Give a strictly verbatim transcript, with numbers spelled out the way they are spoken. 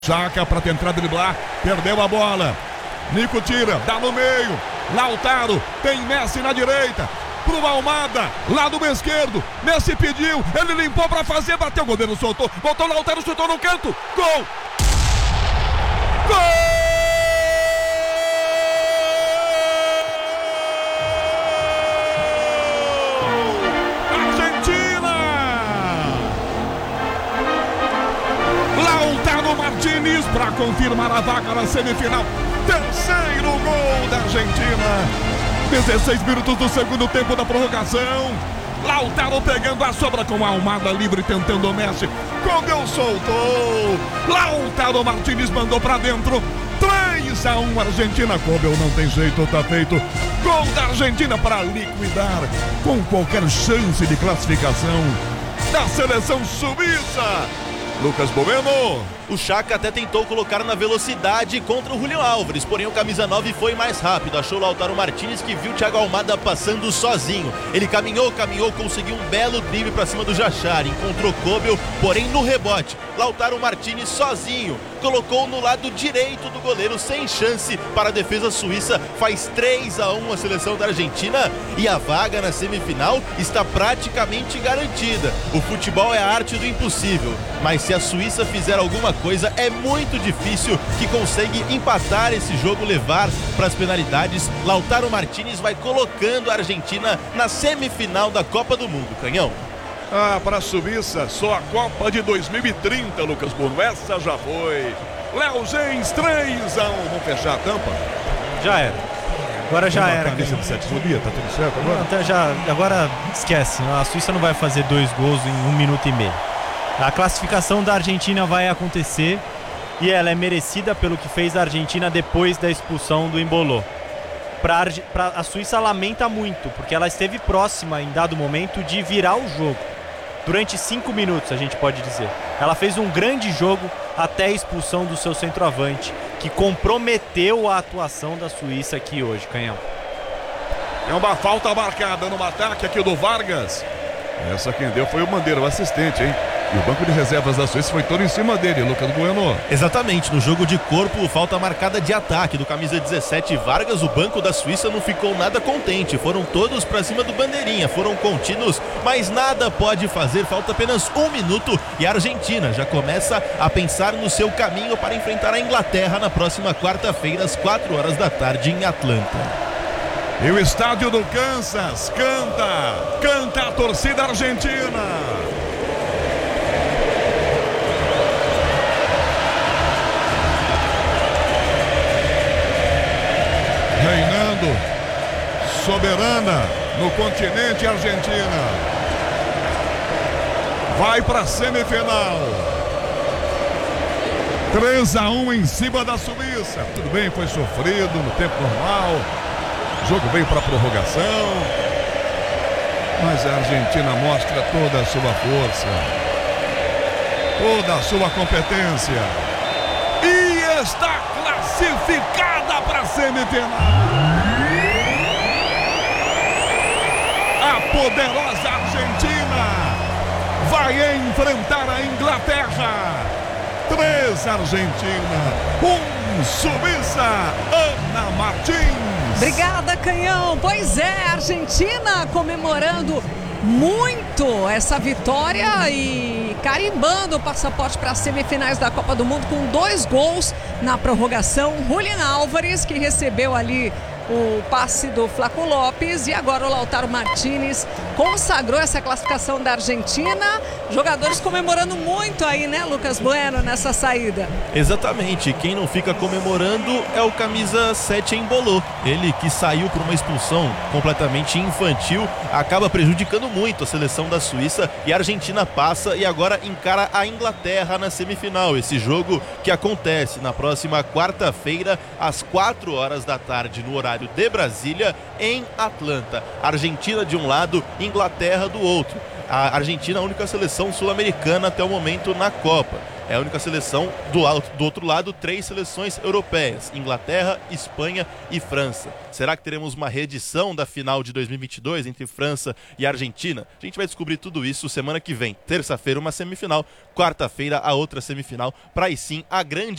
Chaka para tentar driblar, perdeu a bola. Nico tira, dá no meio. Lautaro, tem Messi na direita. Pro Almada, lado esquerdo. Messi pediu, ele limpou para fazer, bateu, o goleiro soltou. Voltou Lautaro, chutou no canto. Gol! Gol! Martínez para confirmar a vaga na semifinal. Terceiro gol da Argentina. dezesseis minutos do segundo tempo da prorrogação. Lautaro pegando a sobra com a Almada livre, tentando o Messi. Koubel soltou. Lautaro Martínez mandou para dentro. três a um Argentina. Koubel não tem jeito, tá feito. Gol da Argentina para liquidar com qualquer chance de classificação da seleção suíça. Lucas Bueno. O Chaka até tentou colocar na velocidade contra o Julián Álvares, porém o camisa nove foi mais rápido. Achou o Lautaro Martínez, que viu o Thiago Almada passando sozinho. Ele caminhou, caminhou, conseguiu um belo drible para cima do Jachar. Encontrou Koubel, porém no rebote. Lautaro Martínez sozinho colocou no lado direito do goleiro, sem chance para a defesa suíça. Faz três a um a seleção da Argentina e a vaga na semifinal está praticamente garantida. O futebol é a arte do impossível, mas se a Suíça fizer alguma coisa, é muito difícil que consegue empatar esse jogo, levar para as penalidades. Lautaro Martínez vai colocando a Argentina na semifinal da Copa do Mundo. Canhão. Ah, para a Suíça, só a Copa de dois mil e trinta, Lucas Bueno. Essa já foi. Léo Gens, três a um. Vamos fechar a tampa? Já era. Agora já Vamos era. Camisa de sétimo dia, tá tudo certo agora? Não, até já, agora esquece. A Suíça não vai fazer dois gols em um minuto e meio. A classificação da Argentina vai acontecer e ela é merecida pelo que fez a Argentina depois da expulsão do Emboló. Pra, pra, a Suíça lamenta muito, porque ela esteve próxima em dado momento de virar o jogo. Durante cinco minutos, a gente pode dizer. Ela fez um grande jogo até a expulsão do seu centroavante, que comprometeu a atuação da Suíça aqui hoje, Canhão. É uma falta marcada no ataque aqui do Vargas. Essa quem deu foi o Bandeira, o assistente, hein? E o banco de reservas da Suíça foi todo em cima dele, Lucas Bueno. Exatamente, no jogo de corpo, falta marcada de ataque do camisa dezessete Vargas. O banco da Suíça não ficou nada contente, foram todos pra cima do Bandeirinha, foram contínuos, mas nada pode fazer. Falta apenas um minuto e a Argentina já começa a pensar no seu caminho para enfrentar a Inglaterra na próxima quarta-feira, às quatro horas da tarde em Atlanta. E o estádio do Kansas canta, canta a torcida argentina. Reinando, soberana no continente Argentina. Vai para a semifinal. três a um em cima da Suíça. Tudo bem, foi sofrido no tempo normal. O jogo veio para a prorrogação. Mas a Argentina mostra toda a sua força, toda a sua competência. E está classificada para a semifinal. A poderosa Argentina vai enfrentar a Inglaterra. Três Argentina, um Suíça. Ana Martins. Obrigada, Canhão. Pois é, a Argentina comemorando muito essa vitória e carimbando o passaporte para as semifinais da Copa do Mundo com dois gols na prorrogação. Julián Álvares, que recebeu ali o passe do Flaco Lopes, e agora o Lautaro Martínez consagrou essa classificação da Argentina. Jogadores comemorando muito aí, né, Lucas Bueno, nessa saída. Exatamente, quem não fica comemorando é o camisa sete Emboló. Ele que saiu por uma expulsão completamente infantil, acaba prejudicando muito a seleção da Suíça, e a Argentina passa e agora encara a Inglaterra na semifinal. Esse jogo que acontece na próxima quarta-feira às quatro horas da tarde no horário de Brasília, em Atlanta. Argentina de um lado, Inglaterra do outro. A Argentina é a única seleção sul-americana até o momento na Copa. é a única seleção. Do, do outro lado, três seleções europeias: Inglaterra, Espanha e França. Será que teremos uma reedição da final de dois mil e vinte e dois entre França e Argentina? A gente vai descobrir tudo isso semana que vem. Terça-feira uma semifinal, quarta-feira a outra semifinal, para aí sim a grande